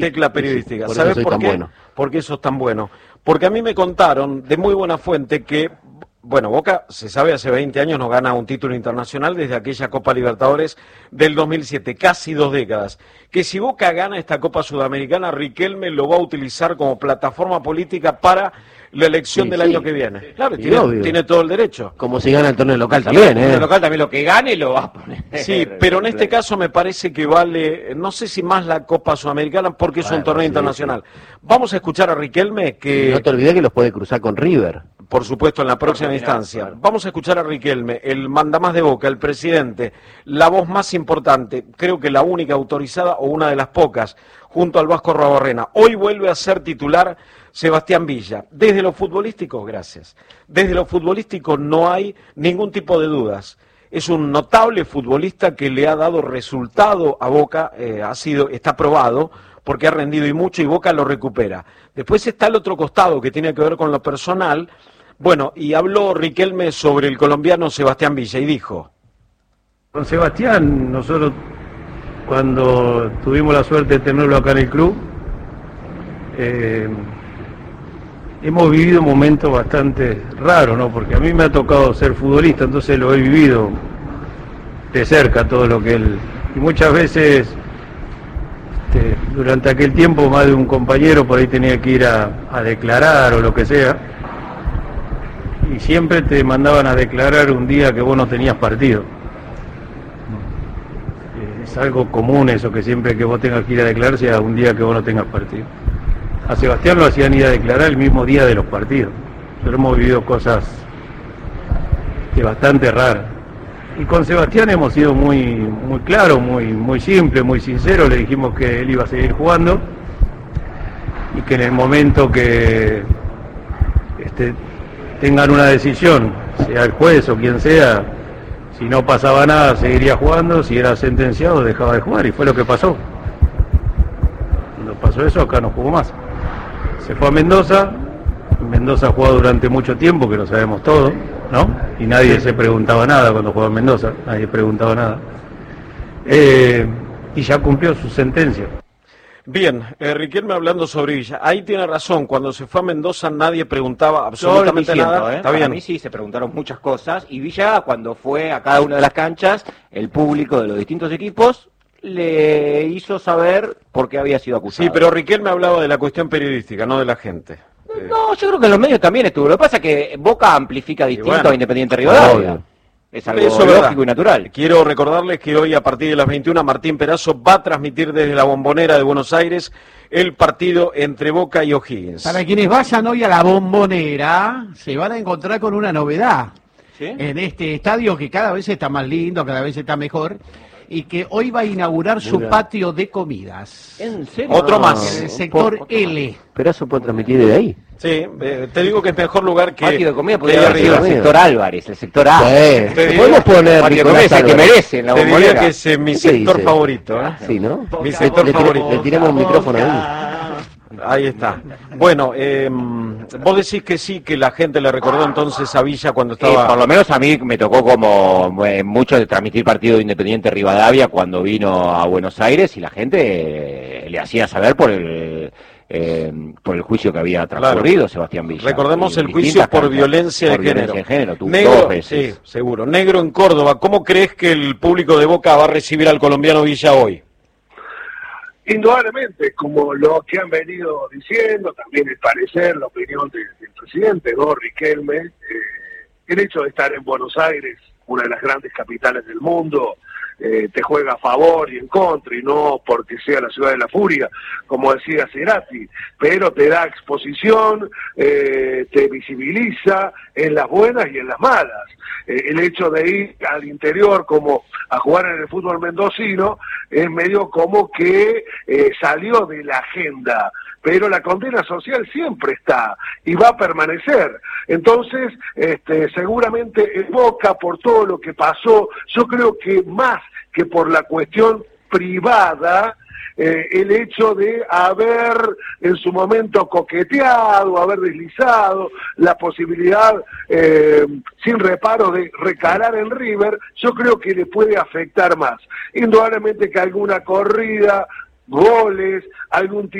tecla periodística. Por ¿Sabes eso por soy qué? tan bueno. Porque eso es tan bueno. Porque a mí me contaron de muy buena fuente que, bueno, Boca, se sabe, hace 20 años no gana un título internacional desde aquella Copa Libertadores del 2007, casi 2 décadas. Que si Boca gana esta Copa Sudamericana, Riquelme lo va a utilizar como plataforma política para la elección del año que viene. Claro, Sí, tiene todo el derecho. Como si gana el torneo local también, El local también lo que gane lo va a poner. Sí, pero en este caso me parece que vale, no sé si más la Copa Sudamericana porque es un torneo internacional. Vamos a escuchar a Riquelme que... No te olvides que los puede cruzar con River. Por supuesto, en la próxima instancia. Claro. Vamos a escuchar a Riquelme, el mandamás de Boca, el presidente, la voz más importante, creo que la única autorizada o una de las pocas, junto al Vasco Arruabarrena. Hoy vuelve a ser titular Sebastián Villa. Desde lo futbolístico, gracias. Desde lo futbolístico no hay ningún tipo de dudas. Es un notable futbolista que le ha dado resultado a Boca, está probado, porque ha rendido y mucho y Boca lo recupera. Después está el otro costado que tiene que ver con lo personal. Bueno, y habló Riquelme sobre el colombiano Sebastián Villa y dijo: con Sebastián, nosotros cuando tuvimos la suerte de tenerlo acá en el club, hemos vivido momentos bastante raros, ¿no? Porque a mí me ha tocado ser futbolista, entonces lo he vivido de cerca todo lo que él... Y muchas veces, durante aquel tiempo, más de un compañero por ahí tenía que ir a declarar o lo que sea, y siempre te mandaban a declarar un día que vos no tenías partido. Es algo común eso, que siempre que vos tengas que ir a declarar sea un día que vos no tengas partido. A Sebastián lo hacían ir a declarar el mismo día de los partidos. Pero hemos vivido cosas bastante raras. Y con Sebastián hemos sido muy claros, muy simples, muy sinceros. Le dijimos que él iba a seguir jugando y que en el momento que tengan una decisión, sea el juez o quien sea, si no pasaba nada seguiría jugando, si era sentenciado dejaba de jugar, y fue lo que pasó. Cuando pasó eso, acá no jugó más. Se fue a Mendoza. Mendoza ha jugado durante mucho tiempo, que lo sabemos todo, ¿no? Y nadie se preguntaba nada cuando jugaba en Mendoza, nadie preguntaba nada. Y ya cumplió su sentencia. Bien, Riquelme hablando sobre Villa, ahí tiene razón, cuando se fue a Mendoza nadie preguntaba absolutamente nada. Está bien. A mí sí se preguntaron muchas cosas, y Villa, cuando fue a cada una de las canchas, el público de los distintos equipos le hizo saber por qué había sido acusado. Sí, pero Riquelme hablaba de la cuestión periodística, no de la gente. No, yo creo que en los medios también estuvo. Lo que pasa es que Boca amplifica distinto a Independiente Rivadavia. Es algo Eso es lógico verdad. y natural. Quiero recordarles que hoy a partir de las 21 Martín Perazo va a transmitir desde la Bombonera de Buenos Aires el partido entre Boca y O'Higgins. Para quienes vayan hoy a la Bombonera, se van a encontrar con una novedad. ¿Sí? En este estadio que cada vez está más lindo, cada vez está mejor, y que hoy va a inaugurar su patio de comidas. ¿En serio? Otro más. En el sector L. Pero eso puede transmitir desde ahí. Sí, te digo que es mejor lugar que... Patio de comida que podría haber sido el arriba. sector Álvarez, el sector A. Te Podemos poner Patio de comida Nicolás es el que Álvarez. merece en la Te diría Bombonera. que es mi ¿Qué sector dice? favorito. Sí, ¿no? Mi sector favorito. Le tiramos un micrófono ahí. Ahí está. Bueno, vos decís que sí, que la gente le recordó entonces a Villa cuando estaba... Por lo menos a mí me tocó como mucho de transmitir partido de Independiente Rivadavia cuando vino a Buenos Aires, y la gente le hacía saber por el juicio que había transcurrido, Sebastián Villa. Recordemos el Distintas juicio por canchas. violencia de Por género. violencia de género, tú Negro, dos veces. sí, seguro. Negro en Córdoba. ¿Cómo crees que el público de Boca va a recibir al colombiano Villa hoy? Indudablemente, como lo que han venido diciendo, también el parecer, la opinión del presidente, ¿no? Riquelme, el hecho de estar en Buenos Aires, una de las grandes capitales del mundo, te juega a favor y en contra, y no porque sea la ciudad de la furia, como decía Cerati, pero te da exposición, te visibiliza en las buenas y en las malas. El hecho de ir al interior como a jugar en el fútbol mendocino es medio como que salió de la agenda, pero la condena social siempre está y va a permanecer. Entonces, seguramente en Boca, por todo lo que pasó, yo creo que más que por la cuestión privada, el hecho de haber en su momento coqueteado, haber deslizado la posibilidad sin reparo de recalar en River, yo creo que le puede afectar más. Indudablemente que alguna corrida goles, algún